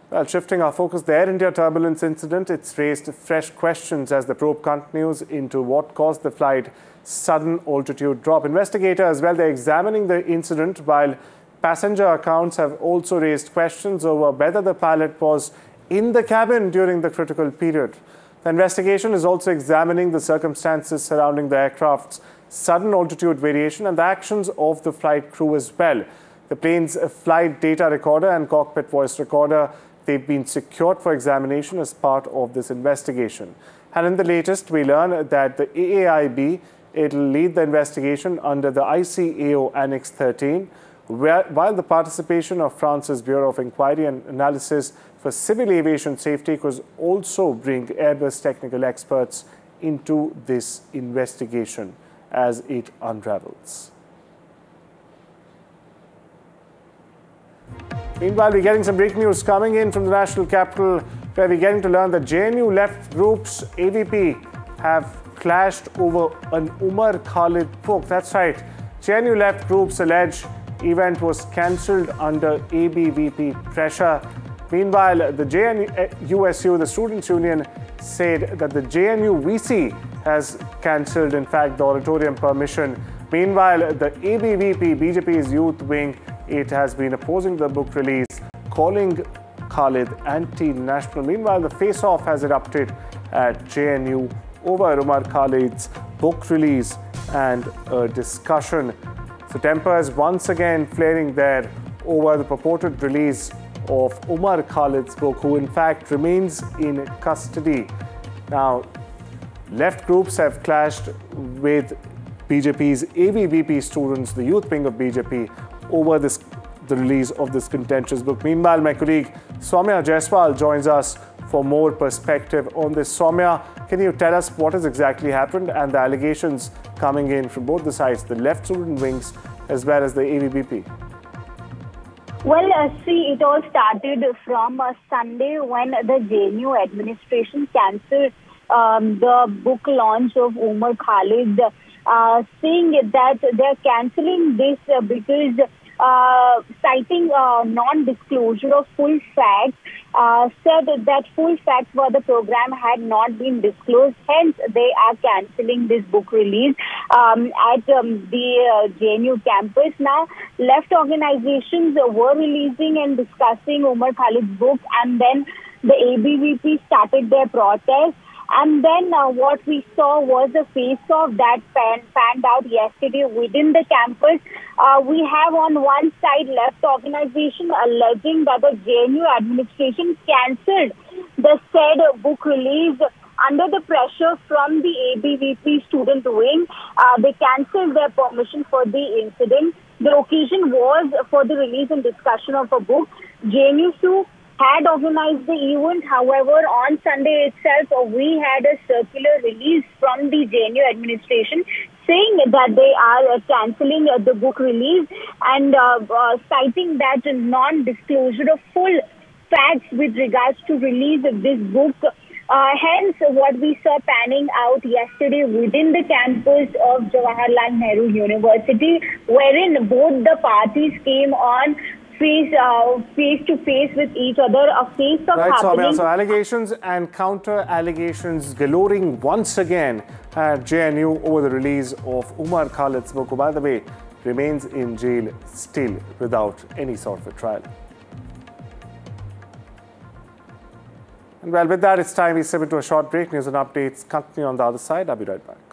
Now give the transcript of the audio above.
Well, shifting our focus, the Air India turbulence incident, it's raised fresh questions as the probe continues into what caused the flight's sudden altitude drop. Investigators, well, they're examining the incident, while passenger accounts have also raised questions over whether the pilot was in the cabin during the critical period. The investigation is also examining the circumstances surrounding the aircraft's sudden altitude variation and the actions of the flight crew as well. The plane's flight data recorder and cockpit voice recorder, they've been secured for examination as part of this investigation. And in the latest, we learn that the AAIB, it'll lead the investigation under the ICAO Annex 13, while the participation of France's Bureau of Inquiry and Analysis for Civil Aviation Safety could also bring Airbus technical experts into this investigation as it unravels. Meanwhile, we're getting some breaking news coming in from the national capital, where we're getting to learn that JNU left group's AVP have clashed over an Umar Khalid book. That's right. JNU left group's alleged event was cancelled under ABVP pressure. Meanwhile, the JNUSU, the students' union, said that the JNU VC has cancelled, in fact, the auditorium permission. Meanwhile, the ABVP, BJP's youth wing, it has been opposing the book release, calling Khalid anti-national. Meanwhile, the face-off has erupted at JNU over Umar Khalid's book release and a discussion. So tempers once again flaring there over the purported release of Umar Khalid's book, who in fact remains in custody. Now, left groups have clashed with BJP's ABVP students, the youth wing of BJP, over the release of this contentious book. Meanwhile, my colleague Soumya Jaiswal joins us for more perspective on this. Soumya, can you tell us what has exactly happened and the allegations coming in from both the sides, the left student wings as well as the ABVP? Well, see, it all started from Sunday when the JNU administration cancelled the book launch of Umar Khalid, saying that they're cancelling this because citing non-disclosure of full facts, said that full facts for the program had not been disclosed. Hence, they are cancelling this book release at the JNU campus. Now, left organizations were releasing and discussing Umar Khalid's book, and then the ABVP started their protest. And then what we saw was a face-off that panned out yesterday within the campus. We have on one side left organization alleging that the JNU administration cancelled the said book release under the pressure from the ABVP student wing. They cancelled their permission for the incident. The occasion was for the release and discussion of a book. JNUSU had organized the event. However, on Sunday itself, we had a circular release from the JNU administration saying that they are cancelling the book release and citing that non-disclosure of full facts with regards to release of this book. Hence, what we saw panning out yesterday within the campus of Jawaharlal Nehru University, wherein both the parties came on face to face with each other, a face-off happening. So allegations and counter-allegations galloring once again at JNU over the release of Umar Khalid's book, who, by the way, remains in jail still without any sort of a trial. And well, with that, it's time we step into a short break. News and updates continue on the other side. I'll be right back.